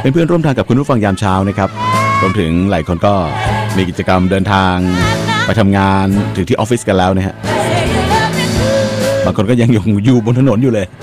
เป็นเพื่อนร่วมทางกับคุณผู้ฟังยามเช้านะครับรวมถึงหลายคนก็มีกิจกรรมเดินทางไปทำงานถึงที่ออฟฟิศกันแล้วนะฮะบางคนก็ยังอยู่บนถนนอยู่เลย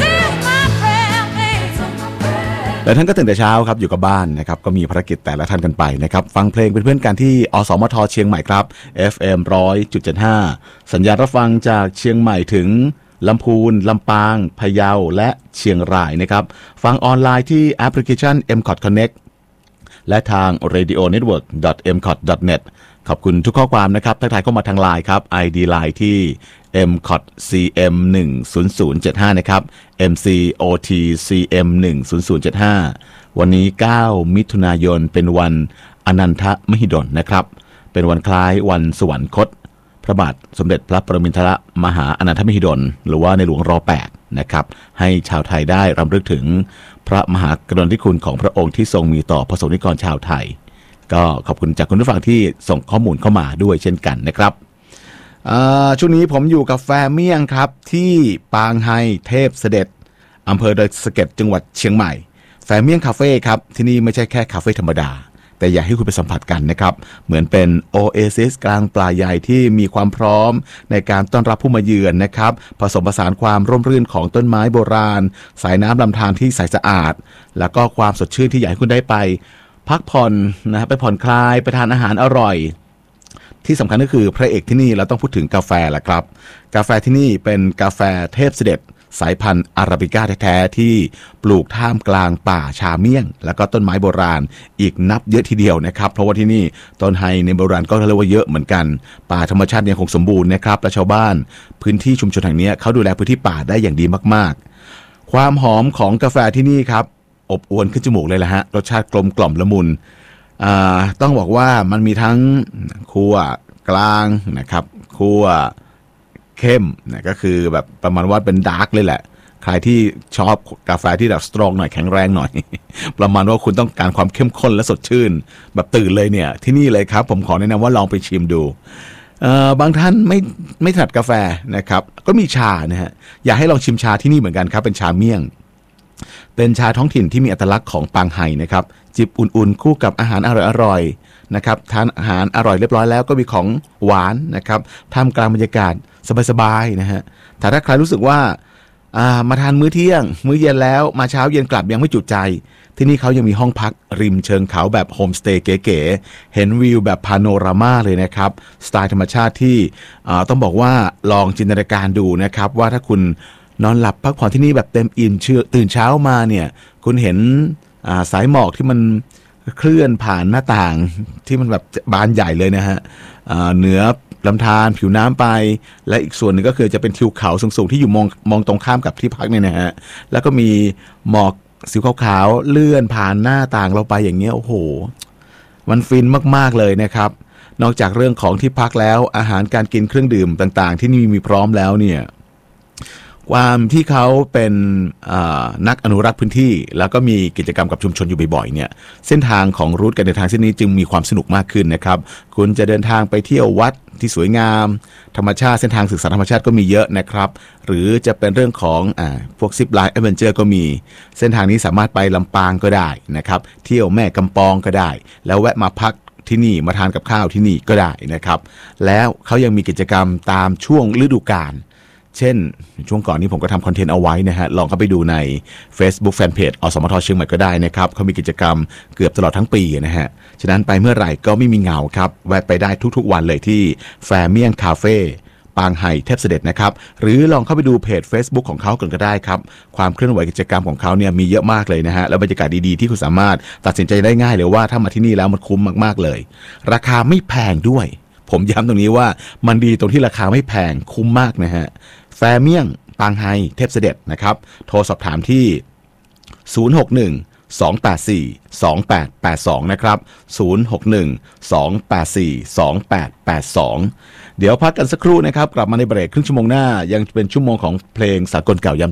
แต่ท่านก็ตื่นแต่เช้าครับอยู่กับบ้านนะครับก็มีภารกิจแต่ละท่านกันไปนะครับฟังเพลงเป็นเพื่อนกันที่อสมทเชียงใหม่ครับ FM 100.75 สัญญาณรับฟังจากเชียงใหม่ถึงลำพูนลำปางพะเยาและเชียงรายนะครับฟังออนไลน์ที่แอปพลิเคชัน MCOT Connect และทาง radionetwork.mcot.net ขอบคุณทุกข้อความนะครับทักทายเข้ามาทางไลน์ครับ ID ไลน์ที่ MCOTCM10075 นะครับ MCOTCM10075 วันนี้9มิถุนายนเป็นวันอนันทมหิดลนะครับเป็นวันคล้ายวันสวรรคตพระบาทสมเด็จพระปรมินทรมหาอนันทมหิดลหรือว่าในหลวงร.8 นะครับให้ชาวไทยได้รำลึกถึงพระมหากรุณาธิคุณของพระองค์ที่ทรงมีต่อประสบนิกรชาวไทยก็ขอบคุณจากคุณผู้ฟังที่ส่งข้อมูลเข้ามาด้วยเช่นกันนะครับช่วงนี้ผมอยู่กับแฟเมี่ยงครับที่ปางไฮเทพเสด็จอำเภอดอยสะเก็ดจังหวัดเชียงใหม่แฟเมี่ยงคาเฟ่ครับที่นี่ไม่ใช่แค่คาเฟ่ธรรมดาแต่อยากให้คุณไปสัมผัสกันนะครับเหมือนเป็นโอเอซิสกลางป่าใหญ่ที่มีความพร้อมในการต้อนรับผู้มาเยือนนะครับผสมผสานความร่มรื่นของต้นไม้โบราณสายน้ำลำธารที่ใสสะอาดแล้วก็ความสดชื่นที่อยากให้คุณได้ไปพักผ่อนนะไปผ่อนคลายไปทานอาหารอร่อยที่สำคัญก็คือพระเอกที่นี่เราต้องพูดถึงกาแฟแหละครับกาแฟที่นี่เป็นกาแฟเทพเสด็จสายพันธุ์อาราบิก้าแท้ๆที่ปลูกท่ามกลางป่าชาเมี่ยงแล้วก็ต้นไม้โบราณอีกนับเยอะทีเดียวนะครับเพราะว่าที่นี่ต้นไฮในโบราณก็เรียกว่าเยอะเหมือนกันป่าธรรมชาติยังคงสมบูรณ์นะครับและชาวบ้านพื้นที่ชุมชนแห่งนี้เขาดูแลพื้นที่ป่าได้อย่างดีมากๆความหอมของกาแฟที่นี่ครับอบอวลขึ้นจมูกเลยแหละฮะรสชาติกลมกล่อมละมุนต้องบอกว่ามันมีทั้งคั่วกลางนะครับคั่วเข้มนะก็คือแบบประมาณว่าเป็นดาร์กเลยแหละใครที่ชอบกาแฟที่แบบสตรองหน่อยแข็งแรงหน่อย ประมาณว่าคุณต้องการความเข้มข้นและสดชื่นแบบตื่นเลยเนี่ยที่นี่เลยครับผมขอแนะนำว่าลองไปชิมดูบางท่านไม่ถนัดกาแฟนะครับก็มีชานะฮะอยากให้ลองชิมชาที่นี่เหมือนกันครับเป็นชาเมี่ยงเป็นชาท้องถิ่นที่มีอัตลักษณ์ของปางไฮนะครับจิบอุ่นๆคู่กับอาหารอร่อยๆนะครับทานอาหารอร่อยเรียบร้อยแล้วก็มีของหวานนะครับท่ามกลางบรรยากาศสบายๆนะฮะแต่ถ้าใครรู้สึกว่ามาทานมื้อเที่ยงมื้อเย็นแล้วมาเช้าเย็นกลับยังไม่จุใจที่นี่เขายังมีห้องพักริมเชิงเขาแบบโฮมสเตย์เก๋ๆเห็นวิวแบบพาโนรามาเลยนะครับสไตล์ธรรมชาติที่ต้องบอกว่าลองจินตนาการดูนะครับว่าถ้าคุณนอนหลับพักผ่อนที่นี่แบบเต็มอิ่มตื่นเช้ามาเนี่ยคุณเห็นสายหมอกที่มันเคลื่อนผ่านหน้าต่างที่มันแบบบานใหญ่เลยนะฮะเหนือลำธารผิวน้ำไปและอีกส่วนหนึ่งก็คือจะเป็นทิวเขาสูงๆที่อยู่มองตรงข้ามกับที่พักเนี่ยนะฮะแล้วก็มีหมอกสีขาวๆเลื่อนผ่านหน้าต่างเราไปอย่างเงี้ยโอ้โหมันฟินมากๆเลยนะครับนอกจากเรื่องของที่พักแล้วอาหารการกินเครื่องดื่มต่างๆที่นี่มีพร้อมแล้วเนี่ยความที่เขาเป็นนักอนุรักษ์พื้นที่แล้วก็มีกิจกรรมกับชุมชนอยู่บ่อยๆเนี่ยเส้นทางของรูทการเดินทางเส้นนี้จึงมีความสนุกมากขึ้นนะครับคุณจะเดินทางไปเที่ยววัดที่สวยงามธรรมชาติเส้นทางศึกษาธรรมชาติก็มีเยอะนะครับหรือจะเป็นเรื่องของพวกซิปไลน์แอดเวนเจอร์ก็มีเส้นทางนี้สามารถไปลำปางก็ได้นะครับเที่ยวแม่กำปองก็ได้แล้วแวะมาพักที่นี่มาทานกับข้าวที่นี่ก็ได้นะครับแล้วเขายังมีกิจกรรมตามช่วงฤดูกาลเช่นช่วงก่อนนี้ผมก็ทำคอนเทนต์เอาไว้นะฮะลองเข้าไปดูใน Facebook Fanpage อสมทเชียงใหม่ก็ได้นะครับเขามีกิจกรรมเกือบตลอดทั้งปีนะฮะฉะนั้นไปเมื่อไหร่ก็ไม่มีเหงาครับแวะไปได้ทุกๆวันเลยที่แฟเมี่ยงคาเฟ่ปางไฮเทพเสด็จนะครับหรือลองเข้าไปดูเพจ Facebook ของเขากันก็ได้ครับความเคลื่อนไหวกิจกรรมของเขาเนี่ยมีเยอะมากเลยนะฮะแล้วบรรยากาศดีๆที่คุณสามารถตัดสินใจได้ง่ายเลยว่าถ้ามาที่นี่แล้วมันคุ้มมากๆเลยราคาไม่แพงด้วยผมย้ำตรงนี้ว่ามันดีตรงที่ราคาไม่แพงคุ้มมากนะฮะแฟเมี่ยงปางไฮเทพเสด็จนะครับโทรสอบถามที่061-284-2882นะครับ061-284-2882เดี๋ยวพักกันสักครู่นะครับกลับมาในเบรกครึ่งชั่วโมงหน้ายังเป็นชั่วโมงของเพลงสากลเก่ายาม